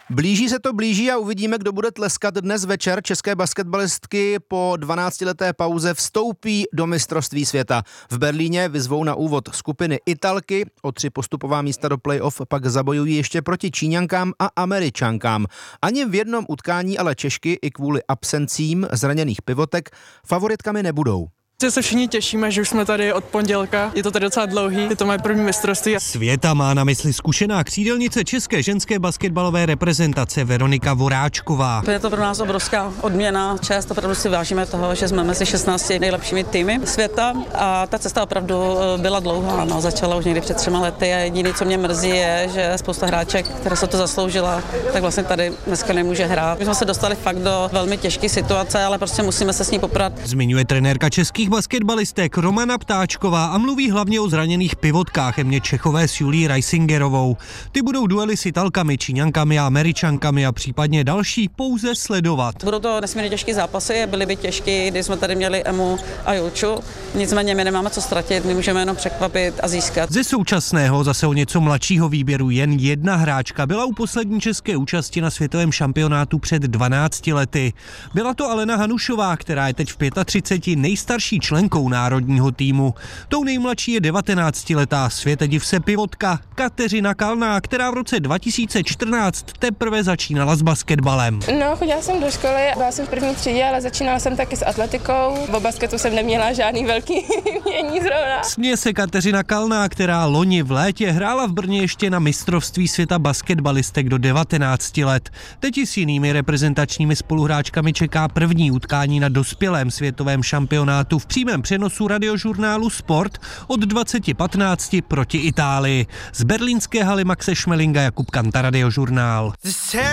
Blíží se to blíží a uvidíme, kdo bude tleskat dnes večer. České basketbalistky po 12leté pauze vstoupí do mistrovství světa. V Berlíně vyzvou na úvod skupiny Italky, o 3 postupová místa do playoff pak zabojují ještě proti Číňankám a Američankám. Ani v jednom utkání ale Češky i kvůli absencím zraněných pivotek favoritkami nebudou. Se všichni těšíme, že už jsme tady od pondělka, je to tady docela dlouhý, je to moje první mistrovství. Světa má na mysli zkušená křídelnice české ženské basketbalové reprezentace Veronika Voráčková. Je to pro nás obrovská odměna, čest, opravdu si vážíme toho, že jsme mezi 16 nejlepšími týmy světa a ta cesta opravdu byla dlouhá, začala už někdy před 3 lety a jediné, co mě mrzí, je, že spousta hráček, která se to zasloužila, tak vlastně tady dneska nemůže hrát. My jsme se dostali fakt do velmi těžké situace, ale prostě musíme se s ní poprat. Zmiňuje trenérka českých basketbalistek Romana Ptáčková a mluví hlavně o zraněných pivotkách Emě Čechové s Julí Reisingerovou. Ty budou duely s Italkami, Číňankami a Američankami a případně další pouze sledovat. Budou to nesmírně těžké zápasy, byly by těžké, když jsme tady měli Emu a Julču. Nicméně my nemáme co ztratit, my můžeme jenom překvapit a získat. Ze současného, zase o něco mladšího výběru jen jedna hráčka byla u poslední české účasti na světovém šampionátu před 12 lety. Byla to Alena Hanušová, která je teď v 35 nejstarší členkou národního týmu. Tou nejmladší je 19letá světediv se pivotka Kateřina Kalná, která v roce 2014 teprve začínala s basketbalem. No, chodila jsem do školy, byla jsem v první třídě, ale začínala jsem taky s atletikou. O basketu jsem neměla žádný velký mění zrovna. Směje se Kateřina Kalná, která loni v létě hrála v Brně ještě na mistrovství světa basketbalistek do 19 let. Teď i s jinými reprezentačními spoluhráčkami čeká první utkání na dospělém světovém šampionátu v přímém přenosu radiožurnálu Sport od 20:15 proti Itálii. Z berlínské haly Maxe Schmelinga, Jakub Kanta, Radiožurnál.